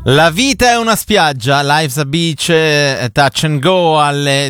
La vita è una spiaggia, Life's a Beach, Touch and Go alle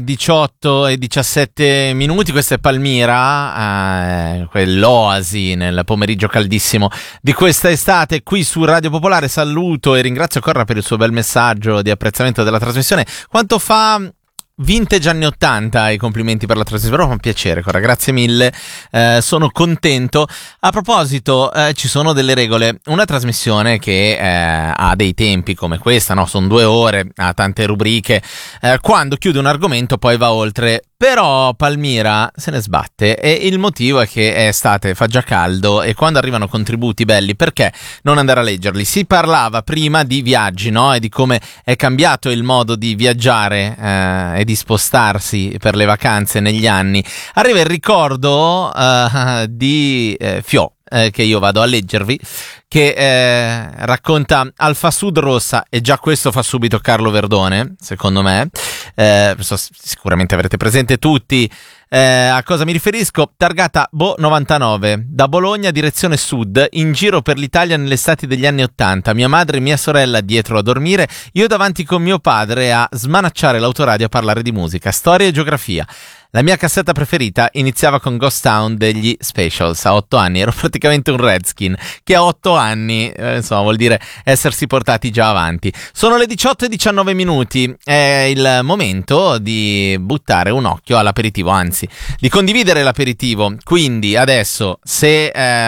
18:17. Questa è Palmira, quell'oasi nel pomeriggio caldissimo di questa estate qui su Radio Popolare. Saluto e ringrazio Corra per il suo bel messaggio di apprezzamento della trasmissione. Quanto fa vintage anni 80, i complimenti per la trasmissione, però fa un piacere, Corra, grazie mille, sono contento. A proposito, ci sono delle regole, una trasmissione che ha dei tempi come questa, no? Sono 2 ore, ha tante rubriche, quando chiude un argomento poi va oltre. Però Palmira se ne sbatte e il motivo è che è estate, fa già caldo e quando arrivano contributi belli, perché non andare a leggerli? Si parlava prima di viaggi, no? E di come è cambiato il modo di viaggiare e di spostarsi per le vacanze negli anni. Arriva il ricordo di Fio, che io vado a leggervi, che racconta Alfa Sud Rossa, e già questo fa subito Carlo Verdone, secondo me. Sicuramente avrete presente tutti a cosa mi riferisco. Targata Bo 99, da Bologna direzione sud, in giro per l'Italia nell'estate degli anni 80, mia madre e mia sorella dietro a dormire, io davanti con mio padre a smanacciare l'autoradio a parlare di musica, storia e geografia. La mia cassetta preferita iniziava con Ghost Town degli Specials. A 8 anni ero praticamente un Redskin, che a 8 anni insomma vuol dire essersi portati già avanti. Sono le 18:19, è il momento di buttare un occhio all'aperitivo, anzi di condividere l'aperitivo. Quindi adesso, se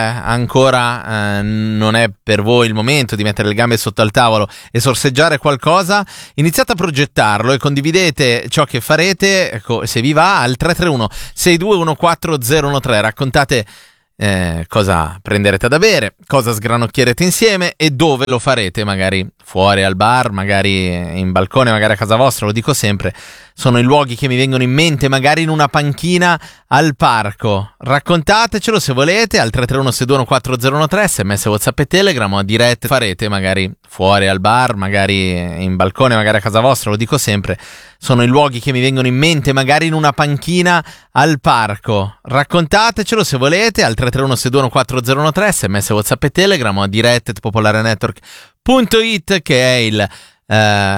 ancora non è per voi il momento di mettere le gambe sotto al tavolo e sorseggiare qualcosa, iniziate a progettarlo e condividete ciò che farete, ecco, se vi va, al 331 6214013. Raccontate cosa prenderete da bere, cosa sgranocchierete insieme e dove lo farete, magari fuori al bar, magari in balcone, magari a casa vostra. Lo dico sempre, sono i luoghi che mi vengono in mente, magari in una panchina al parco. Raccontatecelo se volete al 331 6214013, sms, WhatsApp e Telegram, o a dirette. Farete magari fuori al bar, magari in balcone, magari a casa vostra. Lo dico sempre, sono i luoghi che mi vengono in mente, magari in una panchina al parco. Raccontatecelo se volete al 331 6214013, sms, WhatsApp e Telegram, o a dirette popolarenetwork.it, che è il